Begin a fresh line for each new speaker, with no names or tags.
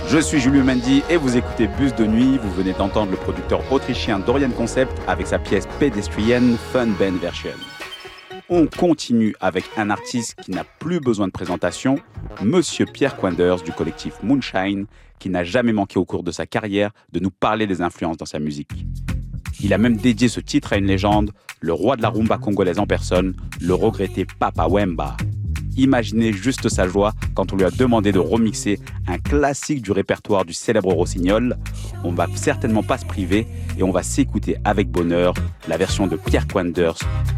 Je suis Julien Mendy et vous écoutez Bus de nuit. Vous venez d'entendre le producteur autrichien Dorian Concept avec sa pièce pédestrienne Fun Band Version. On continue avec un artiste qui n'a plus besoin de présentation, Monsieur Pierre Quanders du collectif Moonshine, qui n'a jamais manqué au cours de sa carrière de nous parler des influences dans sa musique. Il a même dédié ce titre à une légende, le roi de la rumba congolaise en personne, le regretté Papa Wemba. Imaginez juste sa joie quand on lui a demandé de remixer un classique du répertoire du célèbre Rossignol. On va certainement pas se priver et on va s'écouter avec bonheur la version de Pierre Quanders